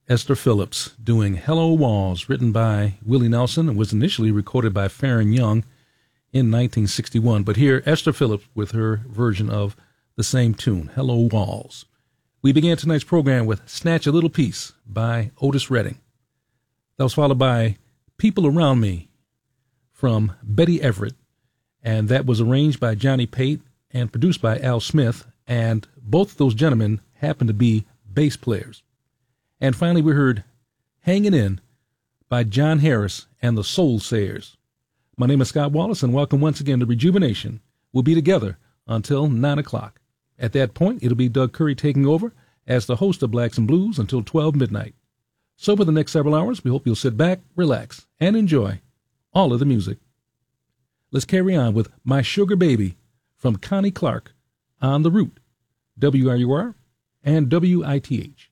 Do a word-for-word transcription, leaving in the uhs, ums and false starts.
Esther Phillips doing Hello Walls, written by Willie Nelson and was initially recorded by Farron Young in nineteen sixty-one. But here, Esther Phillips with her version of the same tune, Hello Walls. We began tonight's program with Snatch a Little Piece by Otis Redding. That was followed by People Around Me from Betty Everett, and that was arranged by Johnny Pate and produced by Al Smith, and both of those gentlemen happened to be bass players. And finally, we heard Hangin' In by John Harris and the Soul Sayers. My name is Scott Wallace, and welcome once again to Rejuvenation. We'll be together until nine o'clock. At that point, it'll be Doug Curry taking over as the host of Blacks and Blues until twelve midnight. So for the next several hours, we hope you'll sit back, relax, and enjoy all of the music. Let's carry on with My Sugar Baby from Connie Clark on The Root, W R U R and W I T H.